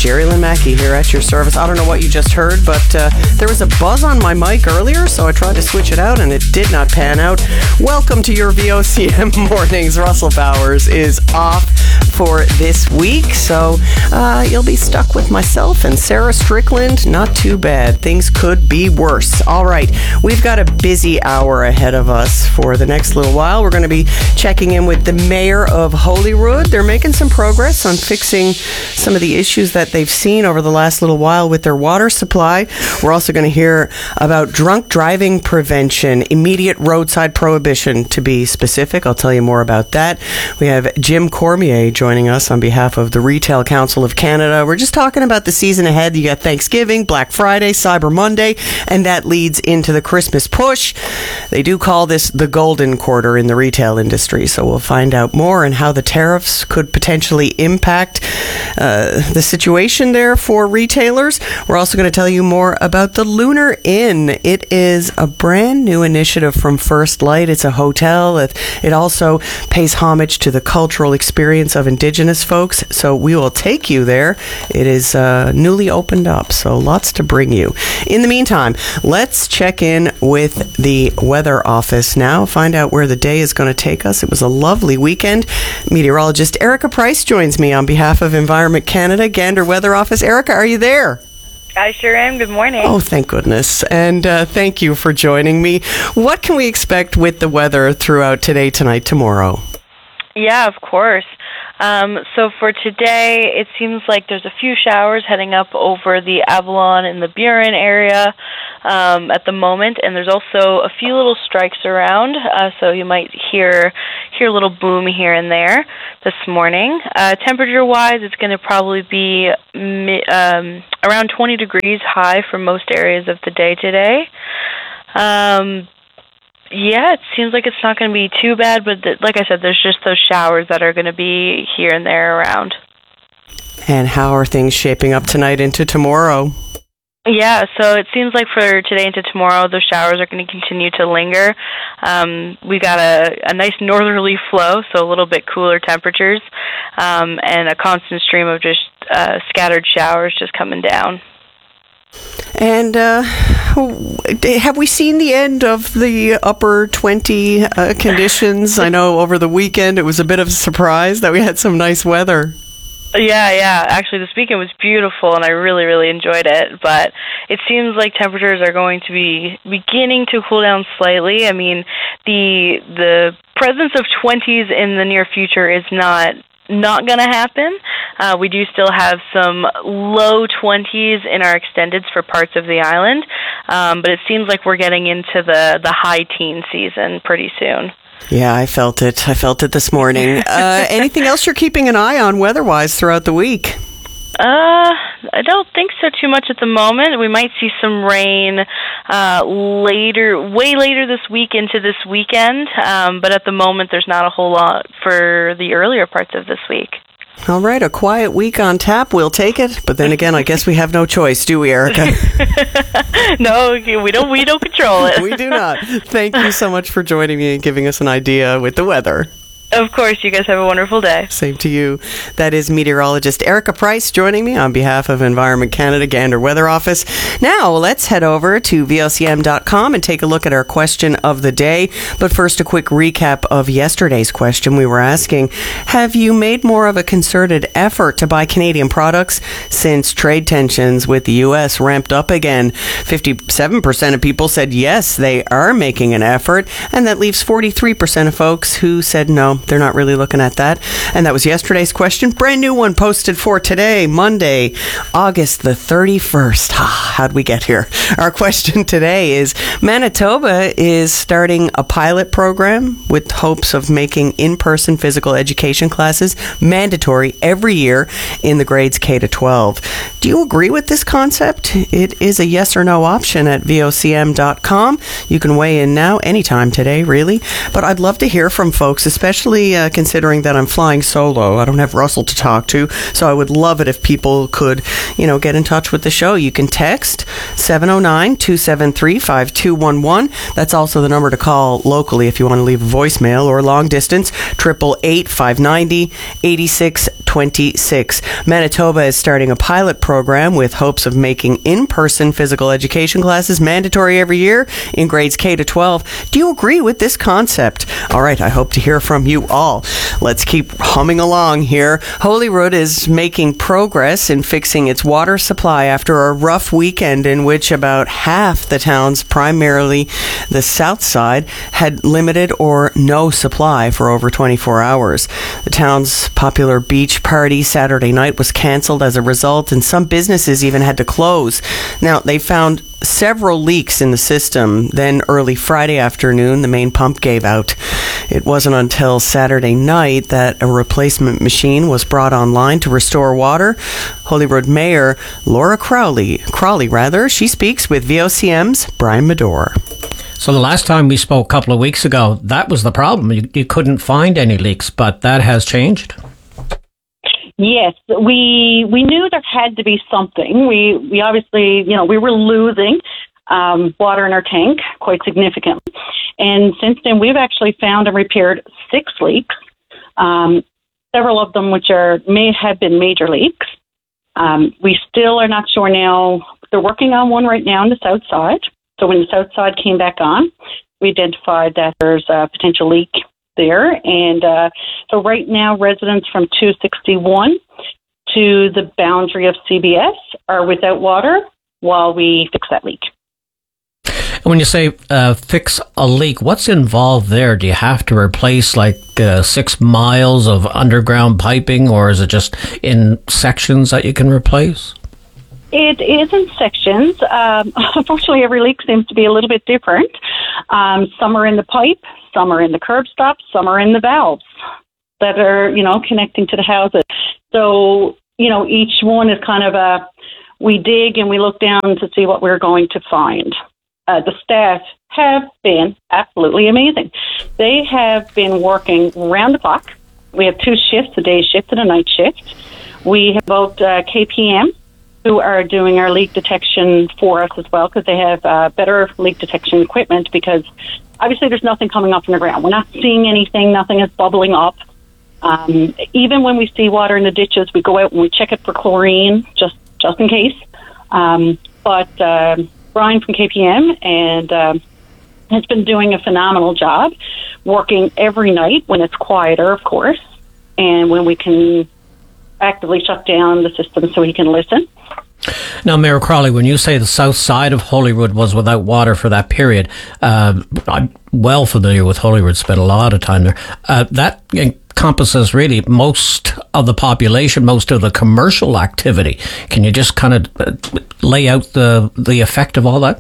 Jerry Lynn Mackey here at your service. I don't know what you just heard, but there was a buzz on my mic earlier, so I tried to switch it out and it did not pan out. Welcome to your VOCM mornings. Russell Bowers is off for this week, so you'll be stuck with myself and Sarah Strickland. Not too bad. Things could be worse. All right, we've got a busy hour ahead of us for the next little while. We're going to be checking in with the mayor of Holyrood. They're making some progress on fixing some of the issues that they've seen over the last little while with their water supply. We're also going to hear about drunk driving prevention, immediate roadside prohibition to be specific. I'll tell you more about that. We have Jim Cormier joining us on behalf of the Retail Council of Canada. We're just talking about the season ahead. You got Thanksgiving, Black Friday, Cyber Monday, and that leads into the Christmas push. They do call this the golden quarter in the retail industry, so we'll find out more and how the tariffs could potentially impact the situation there for retailers. We're also going to tell you more about the Lunar Inn. It is a brand new initiative from First Light. It's a hotel. It also pays homage to the cultural experience of Indigenous folks, so we will take you there. It is newly opened up, so lots to bring you. In the meantime, let's check in with the weather office now, find out where the day is going to take us. It was a lovely weekend. Meteorologist Erica Price joins me on behalf of Environment Canada, Gander Weather Office. Erica, are you there? I sure am. Good morning. Oh, thank goodness. And thank you for joining me. What can we expect with the weather throughout today, tonight, tomorrow? Yeah, of course. So for today, it seems like there's a few showers heading up over the Avalon and the Burin area at the moment, and there's also a few little strikes around, so you might hear a little boom here and there this morning. Temperature-wise, it's going to probably be around 20 degrees high for most areas of the day today. Yeah, it seems like it's not going to be too bad, but like I said, there's just those showers that are going to be here and there around. And how are things shaping up tonight into tomorrow? Yeah, so it seems like for today into tomorrow, those showers are going to continue to linger. We got a nice northerly flow, so a little bit cooler temperatures, and a constant stream of just scattered showers just coming down. And have we seen the end of the upper 20 conditions? I know over the weekend it was a bit of a surprise that we had some nice weather. Yeah. Actually, this weekend was beautiful, and I really, really enjoyed it. But it seems like temperatures are going to be beginning to cool down slightly. I mean, the presence of 20s in the near future is not going to happen. We do still have some low 20s in our extendeds for parts of the island, but it seems like we're getting into the high teen season pretty soon. Yeah, I felt it this morning. Anything else you're keeping an eye on weather-wise throughout the week? I don't think so too much at the moment. We might see some rain way later this week into this weekend, but at the moment there's not a whole lot for the earlier parts of this week. All right, a quiet week on tap, we'll take it. But then again, I guess we have no choice, do we, Erica? No, we don't control it. We do not. Thank you so much for joining me and giving us an idea with the weather. Of course, you guys have a wonderful day. Same to you. That is meteorologist Erica Price joining me on behalf of Environment Canada Gander Weather Office. Now, let's head over to VOCM.com and take a look at our question of the day. But first, a quick recap of yesterday's question. We were asking, have you made more of a concerted effort to buy Canadian products since trade tensions with the U.S. ramped up again? 57% of people said yes, they are making an effort. And that leaves 43% of folks who said no. They're not really looking at that. And that was yesterday's question. Brand new one posted for today, Monday, August the 31st. How'd we get here? Our question today is, Manitoba is starting a pilot program with hopes of making in-person physical education classes mandatory every year in the grades K to 12. Do you agree with this concept? It is a yes or no option at vocm.com. You can weigh in now, anytime today, really. But I'd love to hear from folks, especially considering that I'm flying solo. I don't have Russell to talk to, so I would love it if people could, get in touch with the show. You can text 709-273-5211. That's also the number to call locally if you want to leave a voicemail, or long distance, 888-590-8612. 26. Manitoba is starting a pilot program with hopes of making in-person physical education classes mandatory every year in grades K to 12. Do you agree with this concept? All right, I hope to hear from you all. Let's keep humming along here. Holyrood is making progress in fixing its water supply after a rough weekend in which about half the town's, primarily the south side, had limited or no supply for over 24 hours. The town's popular beach party Saturday night was cancelled as a result, and some businesses even had to close. Now, they found several leaks in the system. Then early Friday afternoon, the main pump gave out. It wasn't until Saturday night that a replacement machine was brought online to restore water. Holyrood Mayor Laura Crowley, she speaks with VOCM's Brian Medore. So the last time we spoke a couple of weeks ago, that was the problem. You couldn't find any leaks, but that has changed. Yes, we knew there had to be something. We obviously, we were losing water in our tank quite significantly. And since then, we've actually found and repaired 6 leaks, several of them which may have been major leaks. We still are not sure now. They're working on one right now on the south side. So when the south side came back on, we identified that there's a potential leak there. And so right now, residents from 261 to the boundary of CBS are without water while we fix that leak. When you say fix a leak, what's involved there? Do you have to replace 6 miles of underground piping, or is it just in sections that you can replace? It is in sections. Unfortunately, every leak seems to be a little bit different. Some are in the pipe, some are in the curb stops, some are in the valves that are, connecting to the houses. So, each one is kind of we dig and we look down to see what we're going to find. The staff have been absolutely amazing. They have been working round the clock. We have 2 shifts, a day shift and a night shift. We have both KPM, who are doing our leak detection for us as well, because they have better leak detection equipment, because obviously there's nothing coming up from the ground. We're not seeing anything. Nothing is bubbling up. Even when we see water in the ditches, we go out and we check it for chlorine, just in case. But Brian from KPM and has been doing a phenomenal job, working every night when it's quieter, of course, and when we can actively shut down the system so he can listen. Now, Mayor Crowley, when you say the south side of Holyrood was without water for that period, I'm well familiar with Holyrood, spent a lot of time there. That encompasses really most of the population, most of the commercial activity. Can you just kind of lay out the effect of all that?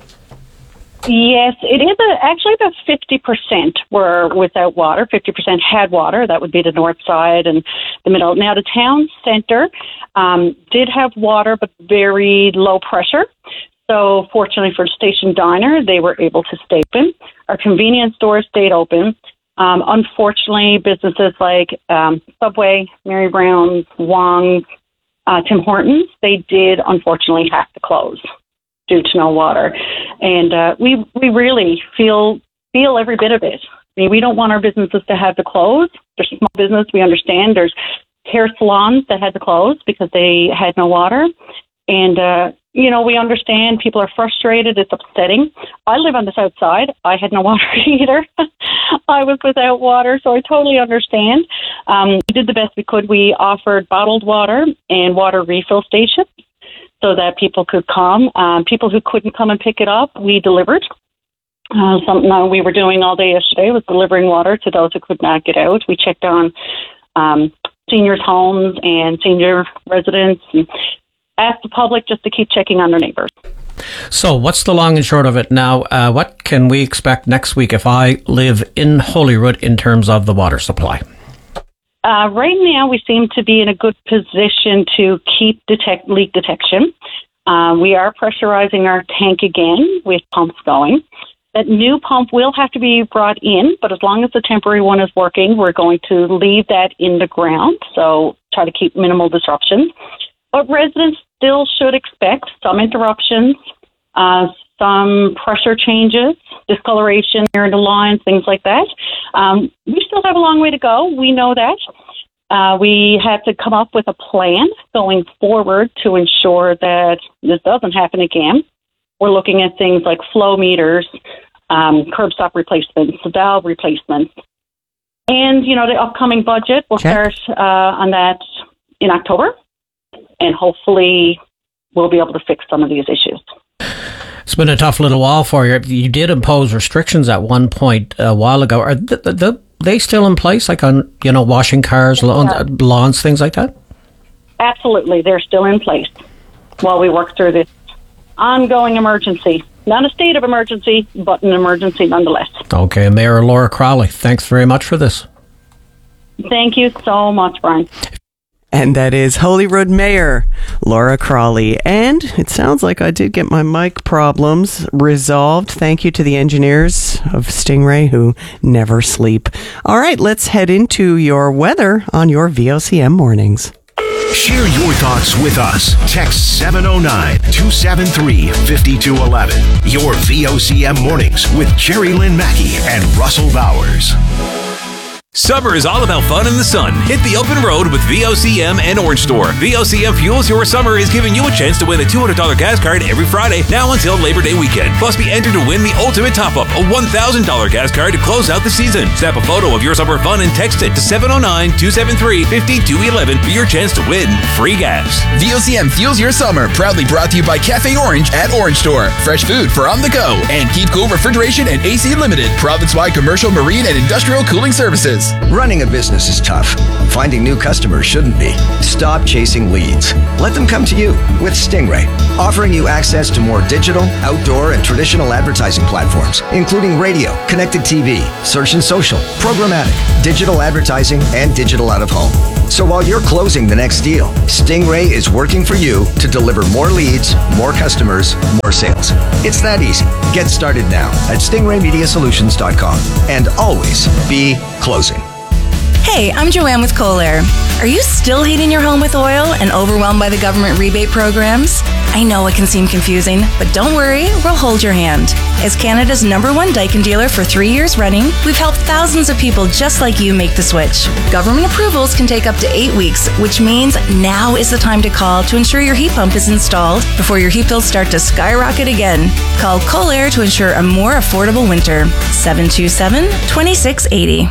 Yes, it is actually about 50% were without water. 50% had water. That would be the north side and the middle. Now, the town center did have water, but very low pressure. So fortunately for the Station Diner, they were able to stay open. Our convenience stores stayed open. Unfortunately, businesses like Subway, Mary Brown's, Wong, Tim Hortons, they did unfortunately have to close due to no water. And we really feel every bit of it. I mean, we don't want our businesses to have to close. There's small business, we understand. There's hair salons that had to close because they had no water. And, we understand people are frustrated. It's upsetting. I live on the south side. I had no water either. I was without water, so I totally understand. We did the best we could. We offered bottled water and water refill stations so that people could come. People who couldn't come and pick it up, we delivered. Something we were doing all day yesterday was delivering water to those who could not get out. We checked on seniors' homes and senior residents and asked the public just to keep checking on their neighbors. So what's the long and short of it now? What can we expect next week if I live in Holyrood in terms of the water supply? Right now, we seem to be in a good position to keep leak detection. We are pressurizing our tank again with pumps going. That new pump will have to be brought in, but as long as the temporary one is working, we're going to leave that in the ground, so try to keep minimal disruptions. But residents still should expect some interruptions, some pressure changes, discoloration near the lines, things like that. We still have a long way to go. We know that. We had to come up with a plan going forward to ensure that this doesn't happen again. We're looking at things like flow meters, curb stop replacements, valve replacements. And, the upcoming budget will start on that in October. And hopefully we'll be able to fix some of these issues. It's been a tough little while for you. You did impose restrictions at one point a while ago. Are they still in place, like on, washing cars, lawns, things like that? Absolutely. They're still in place while we work through this ongoing emergency. Not a state of emergency, but an emergency nonetheless. Okay, Mayor Laura Crowley, thanks very much for this. Thank you so much, Brian. And that is Holyrood Mayor Laura Crowley. And it sounds like I did get my mic problems resolved. Thank you to the engineers of Stingray who never sleep. All right, let's head into your weather on your VOCM mornings. Share your thoughts with us. Text 709-273-5211. Your VOCM mornings with Jerry Lynn Mackey and Russell Bowers. Summer is all about fun in the sun. Hit the open road with VOCM and Orange Store. VOCM Fuels Your Summer is giving you a chance to win a $200 gas card every Friday, now until Labor Day weekend. Plus, be entered to win the ultimate top-up, a $1,000 gas card to close out the season. Snap a photo of your summer fun and text it to 709-273-5211 for your chance to win free gas. VOCM Fuels Your Summer, proudly brought to you by Cafe Orange at Orange Store. Fresh food for on the go. And Keep Cool Refrigeration and AC Limited, province-wide commercial, marine, and industrial cooling services. Running a business is tough. Finding new customers shouldn't be. Stop chasing leads. Let them come to you with Stingray, offering you access to more digital, outdoor, and traditional advertising platforms, including radio, connected TV, search and social, programmatic, digital advertising, and digital out-of-home. So while you're closing the next deal, Stingray is working for you to deliver more leads, more customers, more sales. It's that easy. Get started now at stingraymediasolutions.com and always be closing. Hey, I'm Joanne with Kohler. Are you still heating your home with oil and overwhelmed by the government rebate programs? I know it can seem confusing, but don't worry, we'll hold your hand. As Canada's #1 Daikin dealer for 3 years running, we've helped thousands of people just like you make the switch. Government approvals can take up to 8 weeks, which means now is the time to call to ensure your heat pump is installed before your heat bills start to skyrocket again. Call Kohler to ensure a more affordable winter. 727-2680.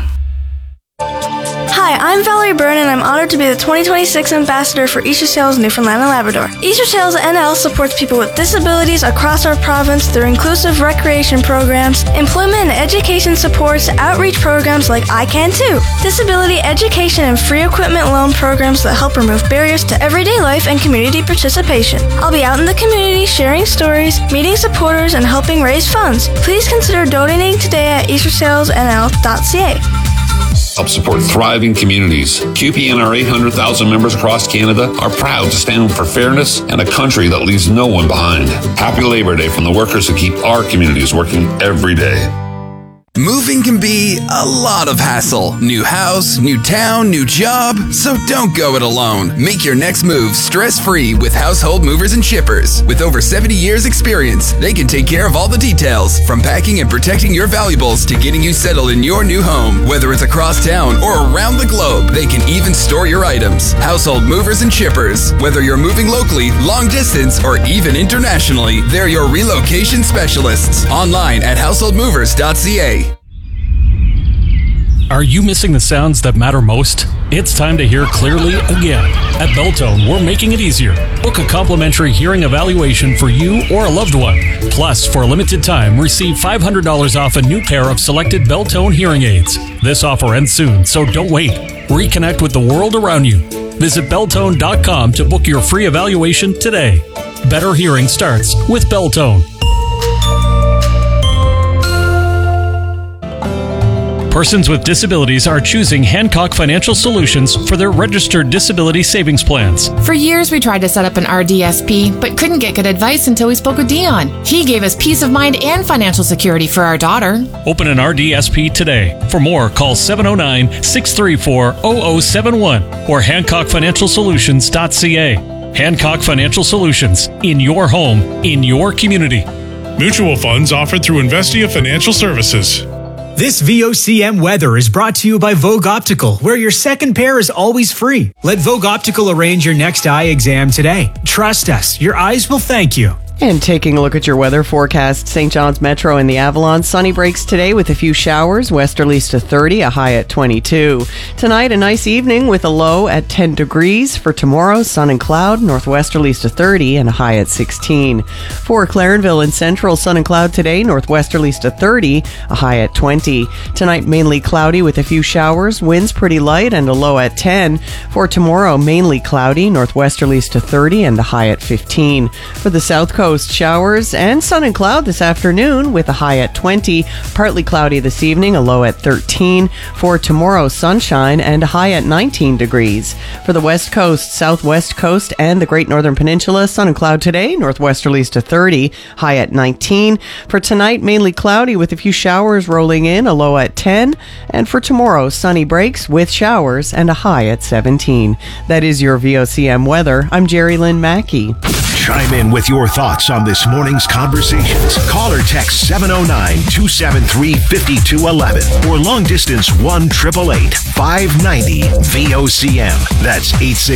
Hi, I'm Valerie Byrne, and I'm honored to be the 2026 Ambassador for Easter Sales Newfoundland and Labrador. Easter Sales NL supports people with disabilities across our province through inclusive recreation programs, employment and education supports, outreach programs like I Can Too, disability education and free equipment loan programs that help remove barriers to everyday life and community participation. I'll be out in the community sharing stories, meeting supporters, and helping raise funds. Please consider donating today at eastersalesnl.ca. Help support thriving communities. CUPE and our 800,000 members across Canada are proud to stand for fairness and a country that leaves no one behind. Happy Labor Day from the workers who keep our communities working every day. Moving can be a lot of hassle. New house, new town, new job. So don't go it alone. Make your next move stress-free with Household Movers and Shippers. With over 70 years experience, they can take care of all the details, from packing and protecting your valuables to getting you settled in your new home. Whether it's across town or around the globe, they can even store your items. Household Movers and Shippers. Whether you're moving locally, long distance, or even internationally, they're your relocation specialists. Online at householdmovers.ca. Are you missing the sounds that matter most? It's time to hear clearly again. At Beltone, we're making it easier. Book a complimentary hearing evaluation for you or a loved one. Plus, for a limited time, receive $500 off a new pair of selected Beltone hearing aids. This offer ends soon, so don't wait. Reconnect with the world around you. Visit Beltone.com to book your free evaluation today. Better hearing starts with Beltone. Persons with disabilities are choosing Hancock Financial Solutions for their registered disability savings plans. For years, we tried to set up an RDSP, but couldn't get good advice until we spoke with Dion. He gave us peace of mind and financial security for our daughter. Open an RDSP today. For more, call 709-634-0071 or HancockFinancialSolutions.ca. Hancock Financial Solutions. In your home, in your community. Mutual funds offered through Investia Financial Services. This VOCM weather is brought to you by Vogue Optical, where your second pair is always free. Let Vogue Optical arrange your next eye exam today. Trust us, your eyes will thank you. And taking a look at your weather forecast, St. John's Metro and the Avalon, sunny breaks today with a few showers, westerlies to 30, a high at 22. Tonight, a nice evening with a low at 10 degrees. For tomorrow, sun and cloud, northwesterlies to 30 and a high at 16. For Clarenville and Central, sun and cloud today, northwesterlies to 30, a high at 20. Tonight, mainly cloudy with a few showers, winds pretty light and a low at 10. For tomorrow, mainly cloudy, northwesterlies to 30 and a high at 15. For the South Coast, showers and sun and cloud this afternoon with a high at 20. Partly cloudy this evening, a low at 13. For tomorrow, sunshine and a high at 19 degrees. For the West Coast, Southwest Coast, and the Great Northern Peninsula, sun and cloud today, northwesterlies to 30, high at 19. For tonight, mainly cloudy with a few showers rolling in, a low at 10. And for tomorrow, sunny breaks with showers and a high at 17. That is your VOCM weather. I'm Jerry Lynn Mackey. Chime in with your thoughts on this morning's conversations. Call or text 709-273-5211 or long distance 1-888-590-VOCM. That's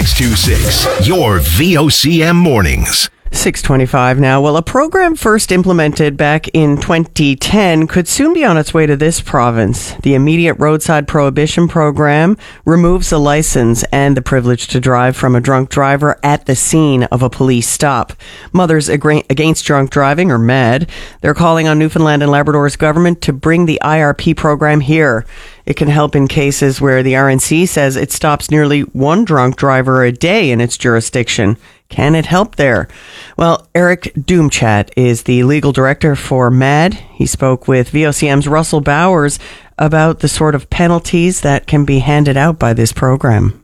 8626. Your VOCM mornings. 6:25 now. Well, a program first implemented back in 2010 could soon be on its way to this province. The Immediate Roadside Prohibition Program removes the license and the privilege to drive from a drunk driver at the scene of a police stop. Mothers Against Drunk Driving, or MAD, they're calling on Newfoundland and Labrador's government to bring the IRP program here. It can help in cases where the RNC says it stops nearly one drunk driver a day in its jurisdiction. Can it help there? Well, Eric Doomchat is the legal director for MAD. He spoke with VOCM's Russell Bowers about the sort of penalties that can be handed out by this program.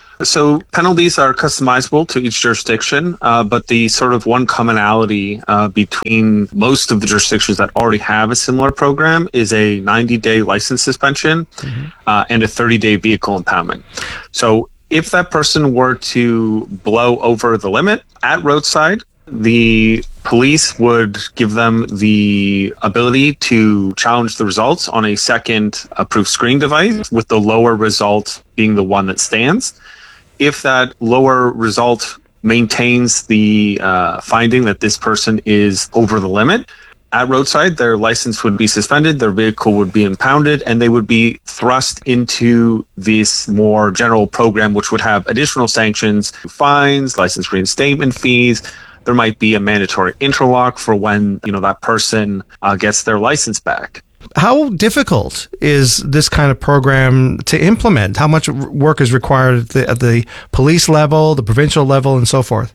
So penalties are customizable to each jurisdiction, but the sort of one commonality between most of the jurisdictions that already have a similar program is a 90-day license suspension and a 30-day vehicle impoundment. So if that person were to blow over the limit at roadside, the police would give them the ability to challenge the results on a second approved screening device, with the lower result being the one that stands. If that lower result maintains the finding that this person is over the limit, at roadside, their license would be suspended, their vehicle would be impounded, and they would be thrust into this more general program, which would have additional sanctions, fines, license reinstatement fees. There might be a mandatory interlock for when that person gets their license back. How difficult is this kind of program to implement? How much work is required at the police level, the provincial level, and so forth?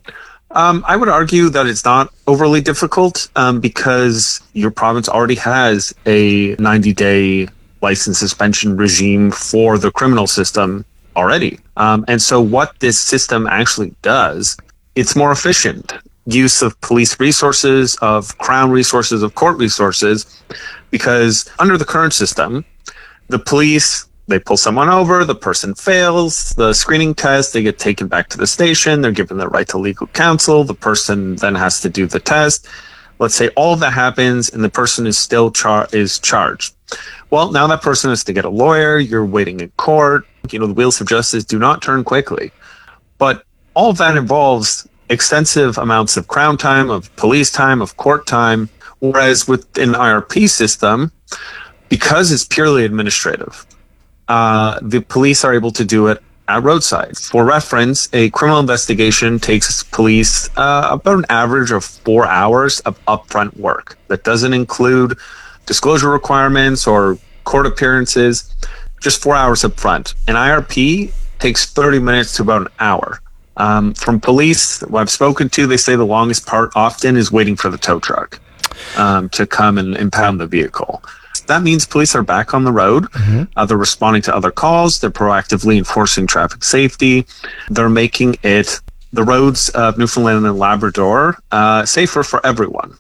I would argue that it's not overly difficult because your province already has a 90-day license suspension regime for the criminal system already. And so what this system actually does, it's more efficient use of police resources, of Crown resources, of court resources, because under the current system, the police, they pull someone over, the person fails the screening test, they get taken back to the station, they're given the right to legal counsel, the person then has to do the test. Let's say all of that happens and the person is still charged. Well, now that person has to get a lawyer, you're waiting in court, the wheels of justice do not turn quickly. But all of that involves extensive amounts of Crown time, of police time, of court time, whereas with an IRP system, because it's purely administrative, the police are able to do it at roadside. For reference, a criminal investigation takes police about an average of 4 hours of upfront work. That doesn't include disclosure requirements or court appearances, just 4 hours up front. An IRP takes 30 minutes to about an hour. From police, what I've spoken to, they say the longest part often is waiting for the tow truck to come and impound the vehicle. That means police are back on the road. They're responding to other calls. They're proactively enforcing traffic safety. They're making it, the roads of Newfoundland and Labrador, safer for everyone.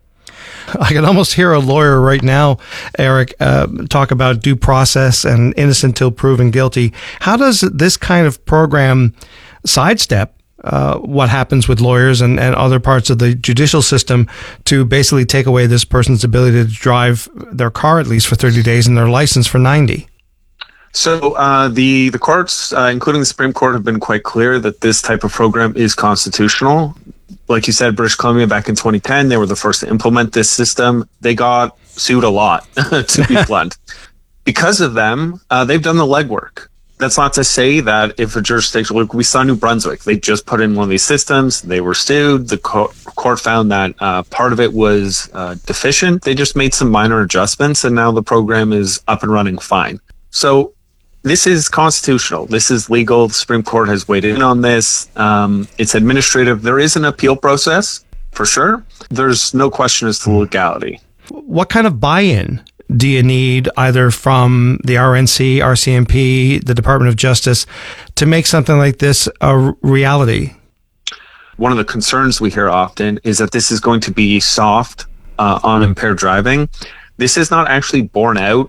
I can almost hear a lawyer right now, Eric, talk about due process and innocent till proven guilty. How does this kind of program sidestep what happens with lawyers and other parts of the judicial system to basically take away this person's ability to drive their car at least for 30 days and their license for 90. So the courts, including the Supreme Court, have been quite clear that this type of program is constitutional. Like you said, British Columbia back in 2010, they were the first to implement this system. They got sued a lot, to be blunt. Because of them, they've done the legwork. That's not to say that if a jurisdiction, like we saw New Brunswick, they just put in one of these systems, they were sued, the court found that part of it was deficient. They just made some minor adjustments, and now the program is up and running fine. So this is constitutional. This is legal. The Supreme Court has weighed in on this. It's administrative. There is an appeal process, for sure. There's no question as to legality. What kind of buy-in do you need either from the RNC, RCMP, the Department of Justice to make something like this a reality? One of the concerns we hear often is that this is going to be soft on impaired driving. This is not actually borne out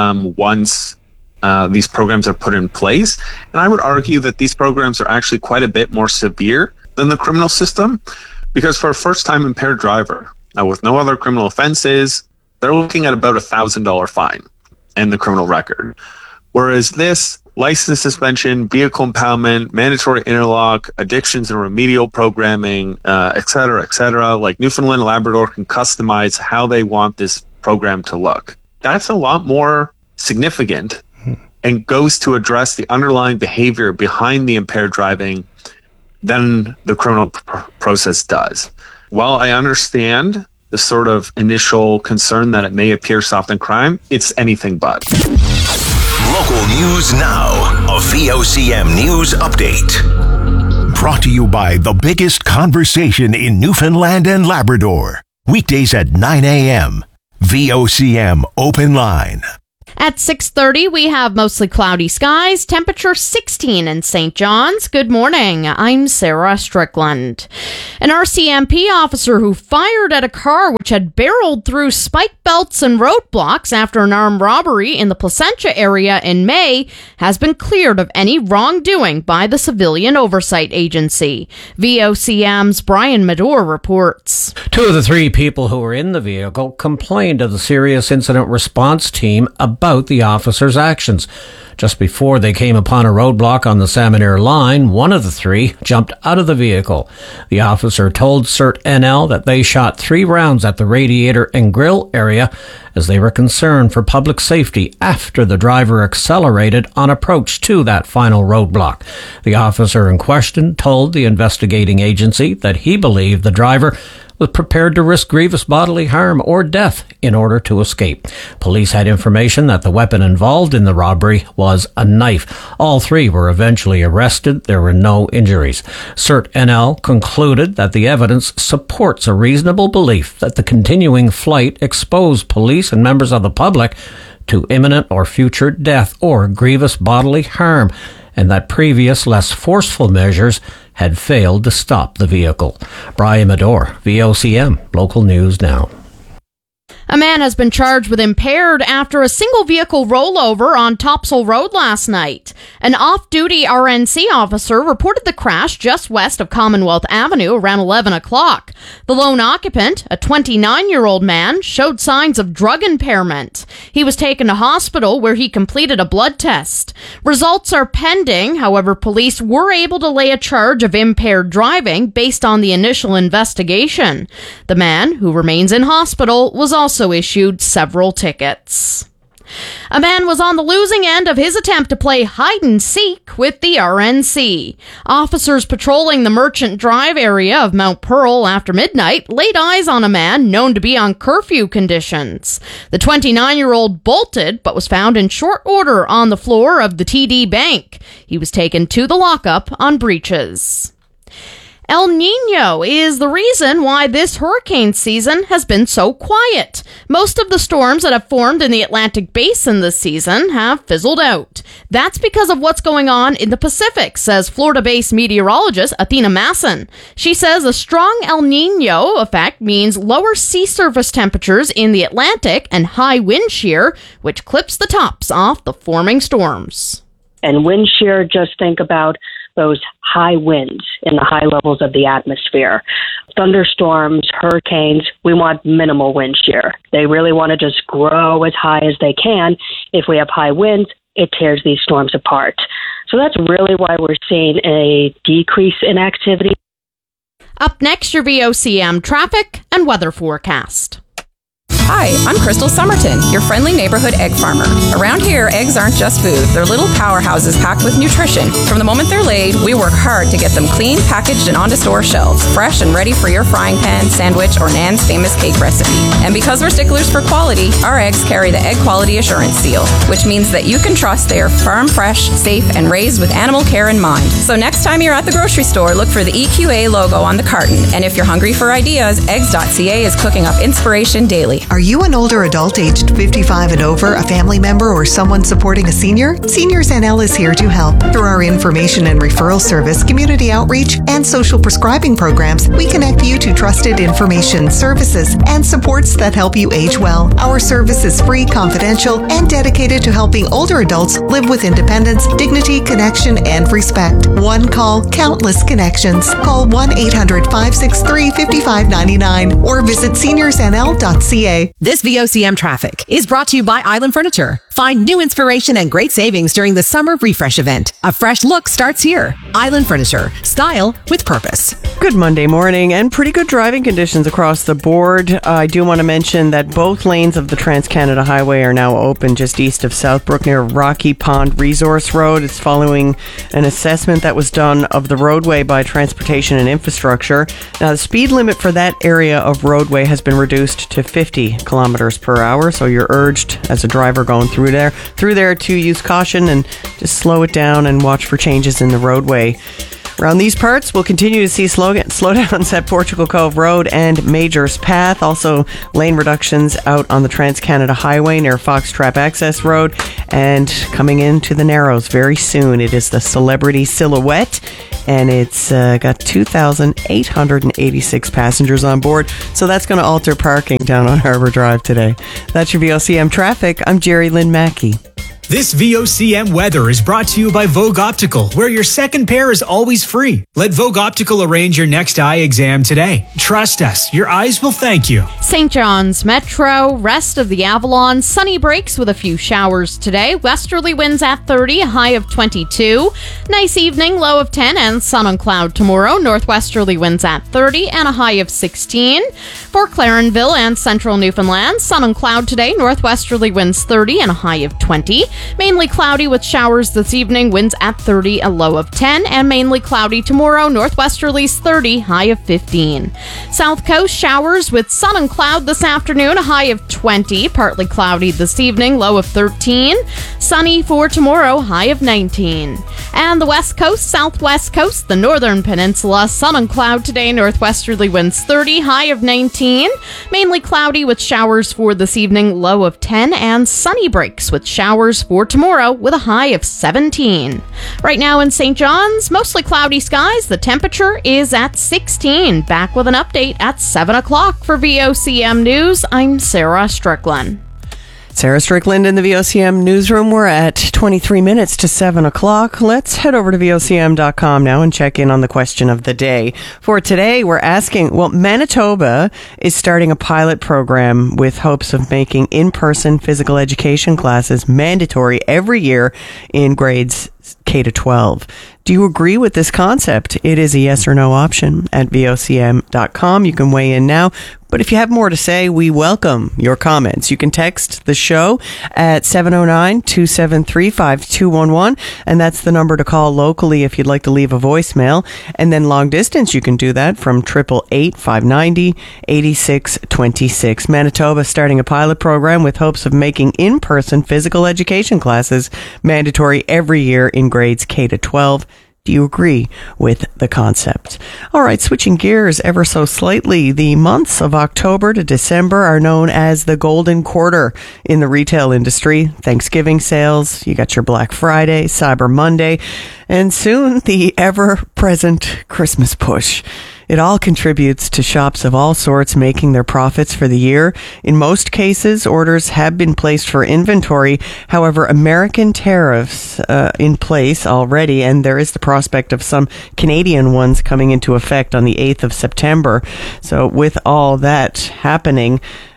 once these programs are put in place. And I would argue that these programs are actually quite a bit more severe than the criminal system, because for a first-time impaired driver, with no other criminal offenses, they're looking at about $1,000 fine and the criminal record. Whereas this, license suspension, vehicle impoundment, mandatory interlock, addictions and remedial programming, et cetera, like Newfoundland and Labrador can customize how they want this program to look. That's a lot more significant and goes to address the underlying behavior behind the impaired driving than the criminal process does. While I understand the sort of initial concern that it may appear soft in crime, it's anything but. Local news now. A VOCM news update. Brought to you by the biggest conversation in Newfoundland and Labrador. Weekdays at 9 a.m. VOCM Open Line. At 6:30, we have mostly cloudy skies, temperature 16 in St. John's. Good morning. I'm Sarah Strickland. An RCMP officer who fired at a car which had barreled through spike belts and roadblocks after an armed robbery in the Placentia area in May has been cleared of any wrongdoing by the Civilian Oversight Agency. VOCM's Brian Medor reports. 2 of the 3 people who were in the vehicle complained to the Serious Incident Response Team about the officer's actions. Just before they came upon a roadblock on the Salmonair line, one of the 3 jumped out of the vehicle. The officer told CERT NL that they shot 3 rounds at the radiator and grill area as they were concerned for public safety after the driver accelerated on approach to that final roadblock. The officer in question told the investigating agency that he believed the driver was prepared to risk grievous bodily harm or death in order to escape. Police had information that the weapon involved in the robbery was a knife. All 3 were eventually arrested. There were no injuries. CERT NL concluded that the evidence supports a reasonable belief that the continuing flight exposed police and members of the public to imminent or future death or grievous bodily harm, and that previous, less forceful measures had failed to stop the vehicle. Brian Medor, VOCM, Local News Now. A man has been charged with impaired after a single vehicle rollover on Topsail Road last night. An off-duty RNC officer reported the crash just west of Commonwealth Avenue around 11 o'clock. The lone occupant, a 29-year-old man, showed signs of drug impairment. He was taken to hospital where he completed a blood test. Results are pending. However, police were able to lay a charge of impaired driving based on the initial investigation. The man, who remains in hospital, was also issued several tickets. A man was on the losing end of his attempt to play hide-and-seek with the RNC. Officers patrolling the Merchant Drive area of Mount Pearl after midnight laid eyes on a man known to be on curfew conditions. The 29-year-old bolted, but was found in short order on the floor of the TD Bank. He was taken to the lockup on breaches. El Niño is the reason why this hurricane season has been so quiet. Most of the storms that have formed in the Atlantic Basin this season have fizzled out. That's because of what's going on in the Pacific, says Florida-based meteorologist Athena Masson. She says a strong El Niño effect means lower sea surface temperatures in the Atlantic and high wind shear, which clips the tops off the forming storms. And wind shear, just think about those high winds in the high levels of the atmosphere. Thunderstorms, hurricanes, we want minimal wind shear. They really want to just grow as high as they can. If we have high winds, it tears these storms apart. So that's really why we're seeing a decrease in activity. Up next, your VOCM traffic and weather forecast. Hi, I'm Crystal Somerton, your friendly neighborhood egg farmer. Around here, eggs aren't just food. They're little powerhouses packed with nutrition. From the moment they're laid, we work hard to get them clean, packaged, and onto store shelves, fresh and ready for your frying pan, sandwich, or Nan's famous cake recipe. And because we're sticklers for quality, our eggs carry the Egg Quality Assurance Seal, which means that you can trust they are farm fresh, safe, and raised with animal care in mind. So next time you're at the grocery store, look for the EQA logo on the carton. And if you're hungry for ideas, eggs.ca is cooking up inspiration daily. Are you an older adult aged 55 and over, a family member, or someone supporting a senior? Seniors NL is here to help. Through our information and referral service, community outreach, and social prescribing programs, we connect you to trusted information, services, and supports that help you age well. Our service is free, confidential, and dedicated to helping older adults live with independence, dignity, connection, and respect. One call, countless connections. Call 1-800-563-5599 or visit seniorsnl.ca. This VOCM traffic is brought to you by Island Furniture. Find new inspiration and great savings during the Summer Refresh event. A fresh look starts here. Island Furniture. Style with purpose. Good Monday morning and pretty good driving conditions across the board. I do want to mention that both lanes of the Trans-Canada Highway are now open just east of Southbrook near Rocky Pond Resource Road. It's following an assessment that was done of the roadway by Transportation and Infrastructure. Now, the speed limit for that area of roadway has been reduced to 50 kilometers per hour, so you're urged as a driver going through there to use caution and just slow it down and watch for changes in the roadway. Around these parts, we'll continue to see slowdowns at Portugal Cove Road and Majors Path. Also, lane reductions out on the Trans-Canada Highway near Foxtrap Access Road. And coming into the Narrows very soon, it is the Celebrity Silhouette. And it's got 2,886 passengers on board. So that's going to alter parking down on Harbour Drive today. That's your VOCM traffic. I'm Jerry Lynn Mackey. This VOCM weather is brought to you by Vogue Optical, where your second pair is always free. Let Vogue Optical arrange your next eye exam today. Trust us, your eyes will thank you. St. John's Metro, rest of the Avalon, sunny breaks with a few showers today. Westerly winds at 30, a high of 22. Nice evening, low of 10, and sun and cloud tomorrow. Northwesterly winds at 30 and a high of 16. For Clarenville and central Newfoundland, sun and cloud today. Northwesterly winds 30 and a high of 20. Mainly cloudy with showers this evening, winds at 30, a low of 10, and mainly cloudy tomorrow, northwesterlies 30, high of 15. South Coast showers with sun and cloud this afternoon, a high of 20, partly cloudy this evening, low of 13. Sunny for tomorrow, high of 19. And the West Coast, Southwest Coast, the Northern Peninsula, sun and cloud today, northwesterly winds 30, high of 19. Mainly cloudy with showers for this evening, low of 10, and sunny breaks with showers for tomorrow with a high of 17. Right now in St. John's, mostly cloudy skies. The temperature is at 16. Back with an update at 7 o'clock for VOCM News. I'm Sarah Strickland. Sarah Strickland in the VOCM newsroom. We're at 23 minutes to 7 o'clock. Let's head over to VOCM.com now and check in on the question of the day. For today, we're asking, Manitoba is starting a pilot program with hopes of making in-person physical education classes mandatory every year in grades K to 12. Do you agree with this concept? It is a yes or no option at VOCM.com. You can weigh in now. But if you have more to say, we welcome your comments. You can text the show at 709-273-5211, and that's the number to call locally if you'd like to leave a voicemail. And then long distance, you can do that from 888-590-8626. Manitoba starting a pilot program with hopes of making in-person physical education classes mandatory every year in grades K to 12. Do you agree with the concept? All right, switching gears ever so slightly. The months of October to December are known as the Golden Quarter in the retail industry. Thanksgiving sales, you got your Black Friday, Cyber Monday, and soon the ever-present Christmas push. It all contributes to shops of all sorts making their profits for the year. In most cases, orders have been placed for inventory. However, American tariffs in place already, and there is the prospect of some Canadian ones coming into effect on the 8th of September. So with all that happening,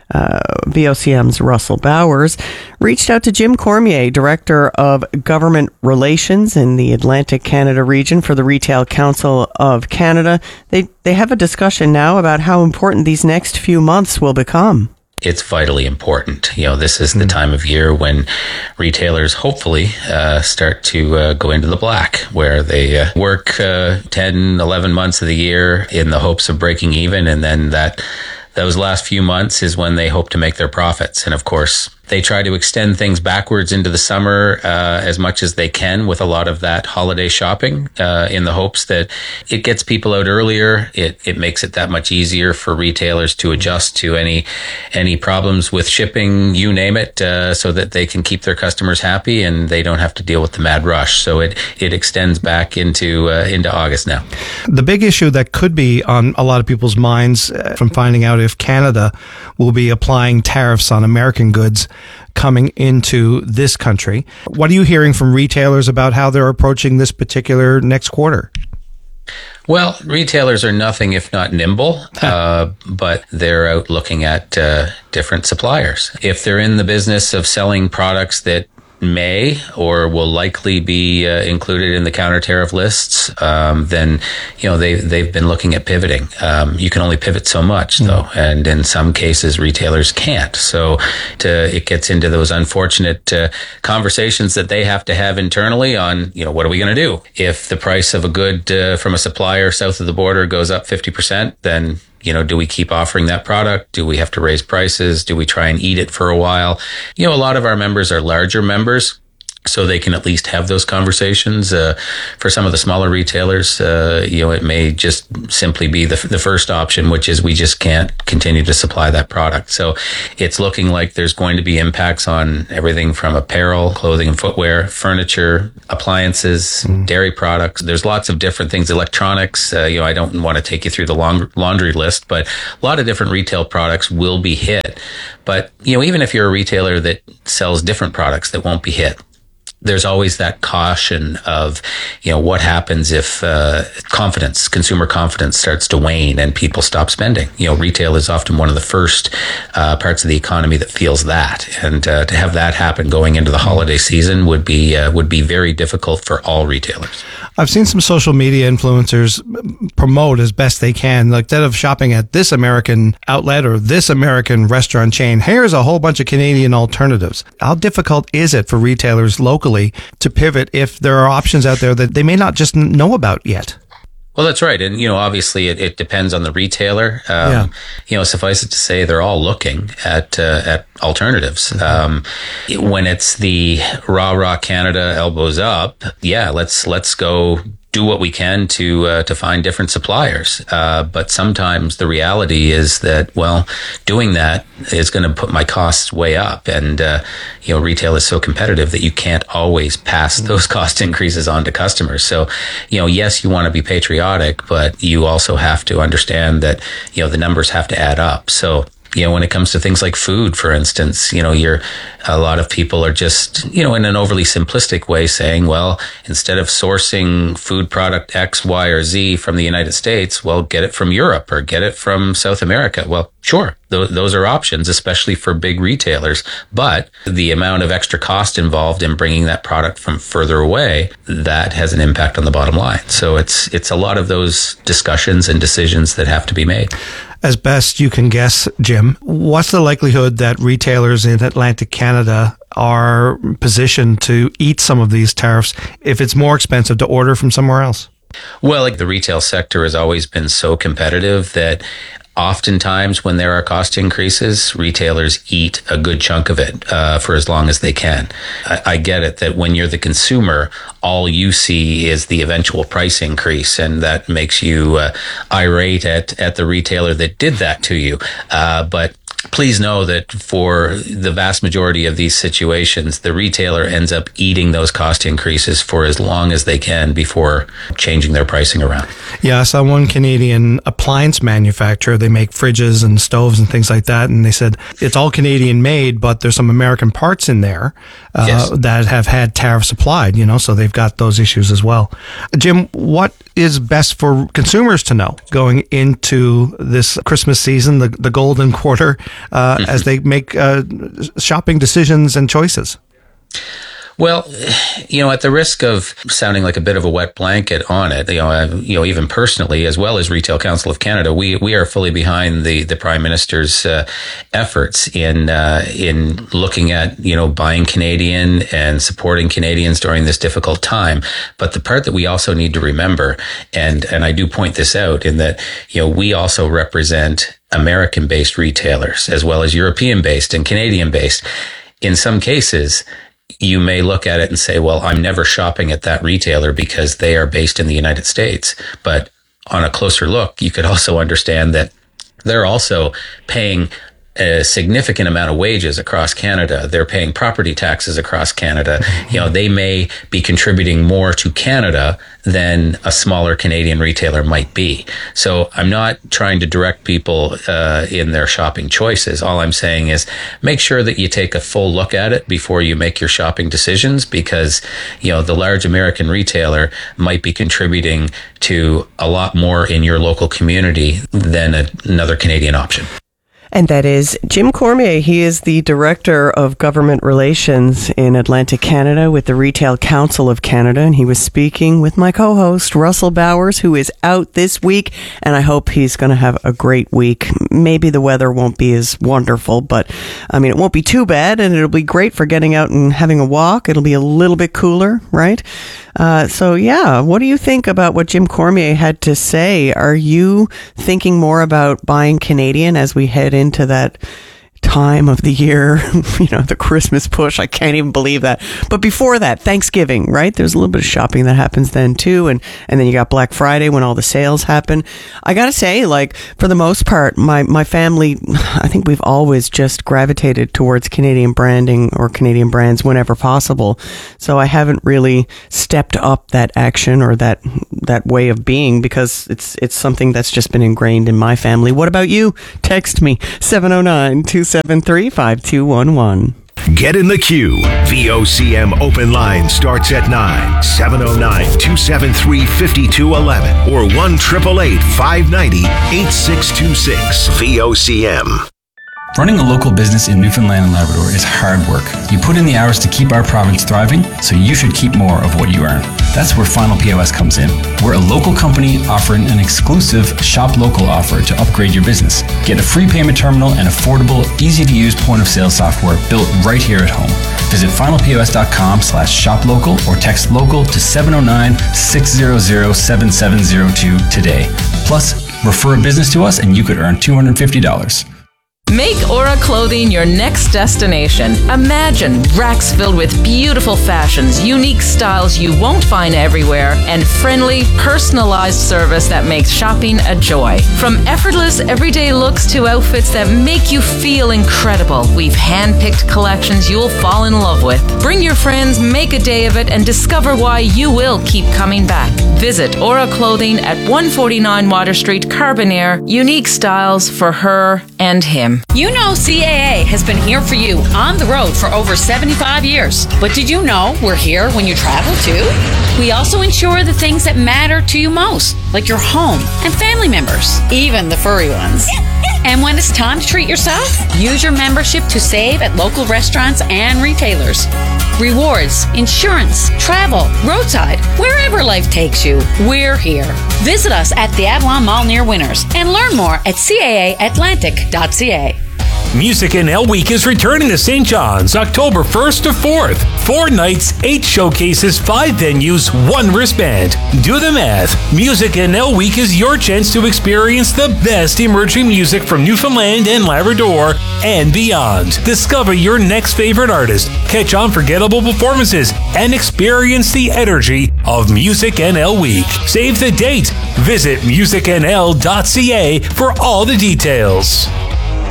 VOCM's Russell Bowers reached out to Jim Cormier, Director of Government Relations in the Atlantic Canada region for the Retail Council of Canada. They have a discussion now about how important these next few months will become. It's vitally important. This is the time of year when retailers hopefully start to go into the black, where they work 10, 11 months of the year in the hopes of breaking even, and then those last few months is when they hope to make their profits. And of course, they try to extend things backwards into the summer as much as they can with a lot of that holiday shopping in the hopes that it gets people out earlier. It makes it that much easier for retailers to adjust to any problems with shipping, you name it, so that they can keep their customers happy and they don't have to deal with the mad rush. So it extends back into August now. The big issue that could be on a lot of people's minds from finding out if Canada will be applying tariffs on American goods coming into this country. What are you hearing from retailers about how they're approaching this particular next quarter? Well, retailers are nothing if not nimble, but they're out looking at different suppliers. If they're in the business of selling products that may or will likely be included in the counter tariff lists, then they've been looking at pivoting. You can only pivot so much, though, and in some cases retailers can't. So it gets into those unfortunate conversations that they have to have internally on what are we going to do if the price of a good from a supplier south of the border goes up 50%? Then do we keep offering that product? Do we have to raise prices? Do we try and eat it for a while? A lot of our members are larger members, so they can at least have those conversations. For some of the smaller retailers, it may just simply be the first option, which is we just can't continue to supply that product. So it's looking like there's going to be impacts on everything from apparel, clothing and footwear, furniture, appliances, dairy products. There's lots of different things, electronics. I don't want to take you through the laundry list, but a lot of different retail products will be hit. But, even if you're a retailer that sells different products that won't be hit, there's always that caution of, what happens if consumer confidence starts to wane and people stop spending. Retail is often one of the first parts of the economy that feels that, and to have that happen going into the holiday season would be very difficult for all retailers. I've seen some social media influencers promote as best they can. Like, instead of shopping at this American outlet or this American restaurant chain, here's a whole bunch of Canadian alternatives. How difficult is it for retailers locally to pivot if there are options out there that they may not just know about yet? Well, that's right. And, obviously it depends on the retailer. Suffice it to say, they're all looking at alternatives. When it's the rah Canada elbows up, let's go do what we can to find different suppliers. But sometimes the reality is that, doing that is going to put my costs way up. And, retail is so competitive that you can't always pass those cost increases on to customers. So, yes, you want to be patriotic, but you also have to understand that, the numbers have to add up. So, when it comes to things like food, for instance, a lot of people are just, in an overly simplistic way saying, instead of sourcing food product X, Y, or Z from the United States, get it from Europe or get it from South America. Well, sure, those are options, especially for big retailers. But the amount of extra cost involved in bringing that product from further away, that has an impact on the bottom line. So it's a lot of those discussions and decisions that have to be made. As best you can guess, Jim, what's the likelihood that retailers in Atlantic Canada are positioned to eat some of these tariffs if it's more expensive to order from somewhere else? Well, the retail sector has always been so competitive that oftentimes when there are cost increases, retailers eat a good chunk of it for as long as they can. I get it that when you're the consumer, all you see is the eventual price increase, and that makes you irate at the retailer that did that to you. But please know that for the vast majority of these situations, the retailer ends up eating those cost increases for as long as they can before changing their pricing around. Yeah, I saw one Canadian appliance manufacturer. They make fridges and stoves and things like that. And they said it's all Canadian made, but there's some American parts in there that have had tariffs applied, so they've got those issues as well. Jim, what is best for consumers to know going into this Christmas season, the golden quarter, as they make shopping decisions and choices? Well, at the risk of sounding like a bit of a wet blanket on it, even personally, as well as Retail Council of Canada, we are fully behind the Prime Minister's efforts in looking at, buying Canadian and supporting Canadians during this difficult time. But the part that we also need to remember, and I do point this out, in that, we also represent American-based retailers as well as European-based and Canadian-based. In some cases, you may look at it and say, well, I'm never shopping at that retailer because they are based in the United States. But on a closer look, you could also understand that they're also paying a significant amount of wages across Canada. They're paying property taxes across Canada. They may be contributing more to Canada than a smaller Canadian retailer might be. So I'm not trying to direct people in their shopping choices. All I'm saying is make sure that you take a full look at it before you make your shopping decisions, because, the large American retailer might be contributing to a lot more in your local community than another Canadian option. And that is Jim Cormier. He is the Director of Government Relations in Atlantic Canada with the Retail Council of Canada. And he was speaking with my co-host, Russell Bowers, who is out this week. And I hope he's going to have a great week. Maybe the weather won't be as wonderful, but it won't be too bad. And it'll be great for getting out and having a walk. It'll be a little bit cooler, right? What do you think about what Jim Cormier had to say? Are you thinking more about buying Canadian as we head into that time of the year, the Christmas push? I can't even believe that. But before that, Thanksgiving, right? There's a little bit of shopping that happens then too. And then you got Black Friday when all the sales happen. I gotta say, for the most part, my family, I think we've always just gravitated towards Canadian branding or Canadian brands whenever possible. So I haven't really stepped up that action or that way of being, because it's something that's just been ingrained in my family. What about you? Text me 709-273-5211. Get in the queue. VOCM open line starts at 9. 709-273-5211 or 1-888-590-8626. VOCM. Running a local business in Newfoundland and Labrador is hard work. You put in the hours to keep our province thriving, so you should keep more of what you earn. That's where Final POS comes in. We're a local company offering an exclusive Shop Local offer to upgrade your business. Get a free payment terminal and affordable, easy-to-use point-of-sale software built right here at home. Visit finalpos.com/shoplocal or text local to 709-600-7702 today. Plus, refer a business to us and you could earn $250. Make Aura Clothing your next destination. Imagine racks filled with beautiful fashions, unique styles you won't find everywhere, and friendly, personalized service that makes shopping a joy. From effortless, everyday looks to outfits that make you feel incredible, we've handpicked collections you'll fall in love with. Bring your friends, make a day of it, and discover why you will keep coming back. Visit Aura Clothing at 149 Water Street, Carbonaire. Unique styles for her and him. You know CAA has been here for you on the road for over 75 years. But did you know we're here when you travel too? We also insure the things that matter to you most, like your home and family members, even the furry ones. And when it's time to treat yourself, use your membership to save at local restaurants and retailers. Rewards, insurance, travel, roadside, wherever life takes you, we're here. Visit us at the Avalon Mall near Winners and learn more at caaatlantic.ca. Music NL Week is returning to St. John's October 1st to 4th. 4 nights, 8 showcases, 5 venues, 1 wristband. Do the math. Music NL Week is your chance to experience the best emerging music from Newfoundland and Labrador and beyond. Discover your next favorite artist, catch unforgettable performances, and experience the energy of Music NL Week. Save the date. Visit musicnl.ca for all the details.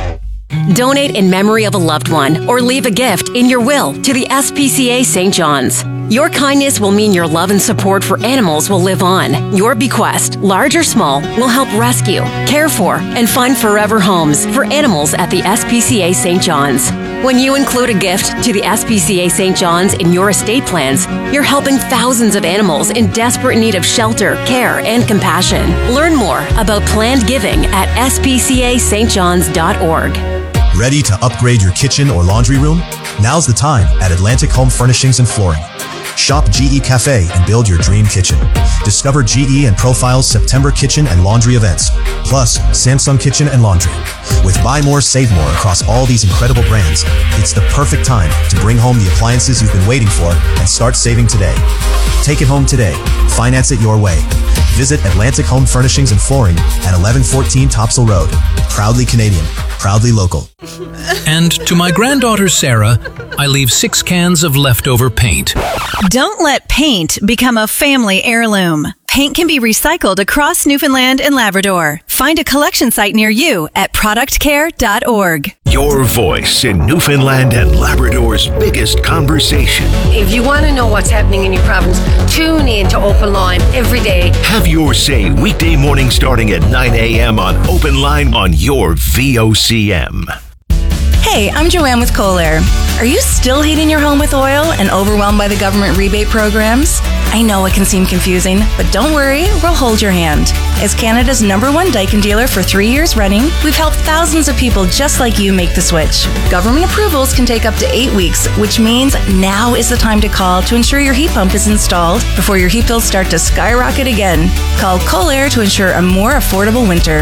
Donate in memory of a loved one or leave a gift in your will to the SPCA St. John's. Your kindness will mean your love and support for animals will live on. Your bequest, large or small, will help rescue, care for, and find forever homes for animals at the SPCA St. John's. When you include a gift to the SPCA St. John's in your estate plans, you're helping thousands of animals in desperate need of shelter, care, and compassion. Learn more about planned giving at spcastjohns.org. Ready to upgrade your kitchen or laundry room? Now's the time at Atlantic Home Furnishings and Flooring. Shop GE Cafe and build your dream kitchen. Discover GE and Profile's September kitchen and laundry events, plus Samsung Kitchen and Laundry. With buy more, save more across all these incredible brands, it's the perfect time to bring home the appliances you've been waiting for and start saving today. Take it home today. Finance it your way. Visit Atlantic Home Furnishings and Flooring at 1114 Topsail Road. Proudly Canadian, proudly local. And to my granddaughter Sarah, I leave 6 cans of leftover paint. Don't let paint become a family heirloom. Paint can be recycled across Newfoundland and Labrador. Find a collection site near you at productcare.org. Your voice in Newfoundland and Labrador's biggest conversation. If you want to know what's happening in your province, tune in to Open Line every day. Have your say weekday morning starting at 9 a.m. on Open Line on your VOCM. Hey, I'm Joanne with Kohler. Are you still heating your home with oil and overwhelmed by the government rebate programs? I know it can seem confusing, but don't worry, we'll hold your hand. As Canada's #1 Daikin dealer for 3 years running, we've helped thousands of people just like you make the switch. Government approvals can take up to 8 weeks, which means now is the time to call to ensure your heat pump is installed before your heat bills start to skyrocket again. Call Kohler to ensure a more affordable winter.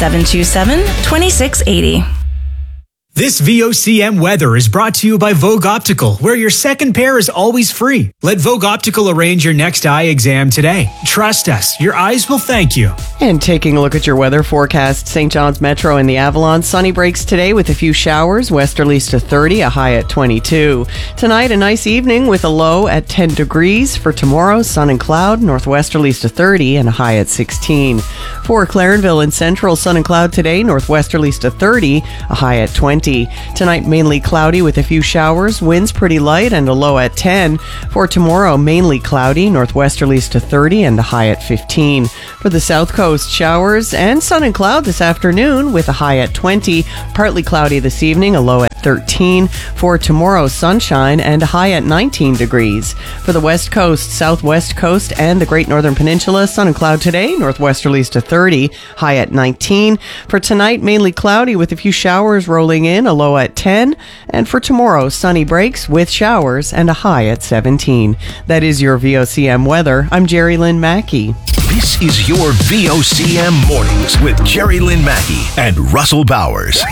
727-2680. This VOCM weather is brought to you by Vogue Optical, where your second pair is always free. Let Vogue Optical arrange your next eye exam today. Trust us, your eyes will thank you. And taking a look at your weather forecast, St. John's Metro and the Avalon, sunny breaks today with a few showers, westerlies to 30, a high at 22. Tonight, a nice evening with a low at 10 degrees. For tomorrow, sun and cloud, northwesterlies to 30 and a high at 16. For Clarenville and Central, sun and cloud today, northwesterlies to 30, a high at 20. Tonight, mainly cloudy with a few showers, winds pretty light and a low at 10. For tomorrow, mainly cloudy, northwesterlies to 30 and a high at 15. For the South Coast, showers and sun and cloud this afternoon with a high at 20. Partly cloudy this evening, a low at 13. For tomorrow, sunshine and a high at 19 degrees. For the West Coast, Southwest Coast, and the Great Northern Peninsula, sun and cloud today, northwesterlies to 30, high at 19. For tonight, mainly cloudy with a few showers rolling in, a low at 10. And for tomorrow, sunny breaks with showers and a high at 17. That is your VOCM weather. I'm Jerry Lynn Mackey. This is your VOCM Mornings with Jerry Lynn Mackey and Russell Bowers.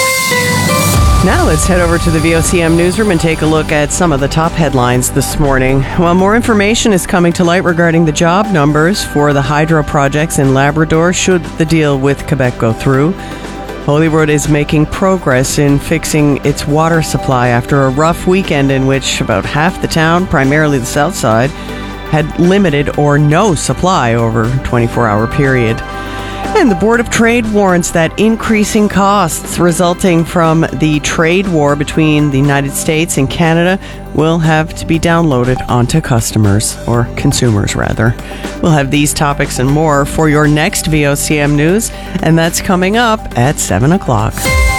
Now let's head over to the VOCM newsroom and take a look at some of the top headlines this morning. Well, more information is coming to light regarding the job numbers for the hydro projects in Labrador should the deal with Quebec go through. Holyrood is making progress in fixing its water supply after a rough weekend in which about half the town, primarily the south side, had limited or no supply over a 24-hour period. And the Board of Trade warns that increasing costs resulting from the trade war between the United States and Canada will have to be downloaded onto customers, or consumers rather. We'll have these topics and more for your next VOCM News, and that's coming up at 7 o'clock.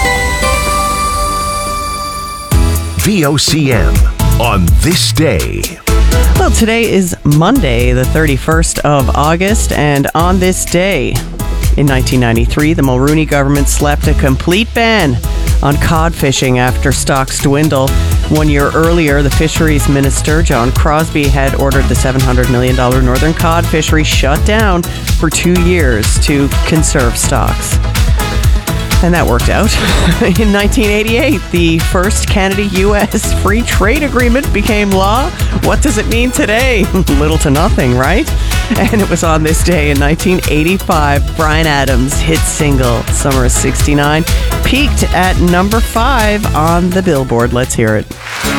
VOCM on this day. Well, today is Monday, the 31st of August, and on this day, in 1993, the Mulroney government slapped a complete ban on cod fishing after stocks dwindle. 1 year earlier, the fisheries minister, John Crosbie, had ordered the $700 million northern cod fishery shut down for 2 years to conserve stocks. And that worked out. In 1988, the first Canada-U.S. free trade agreement became law. What does it mean today? Little to nothing, right? And it was on this day in 1985, Bryan Adams' hit single, Summer of '69, peaked at number 5 on the Billboard. Let's hear it.